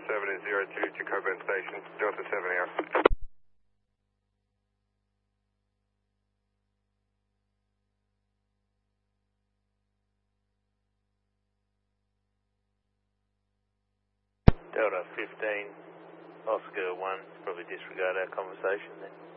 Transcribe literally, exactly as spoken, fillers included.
seven zero two to Coburn Station, Delta seven here. Delta fifteen, Oscar one, probably disregard our conversation then.